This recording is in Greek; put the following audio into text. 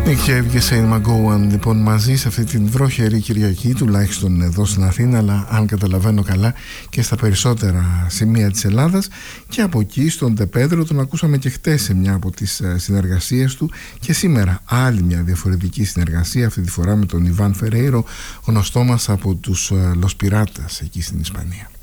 Και έβγε η Μαγκόουαν λοιπόν μαζί σε αυτή την βροχερή Κυριακή, τουλάχιστον εδώ στην Αθήνα, αλλά αν καταλαβαίνω καλά και στα περισσότερα σημεία της Ελλάδας. Και από εκεί στον Ντε Πέδρο τον ακούσαμε και χτες σε μια από τις συνεργασίες του, και σήμερα άλλη μια διαφορετική συνεργασία, αυτή τη φορά με τον Ιβάν Φερέιρο, γνωστό μας από τους Λος Πιράτας εκεί στην Ισπανία.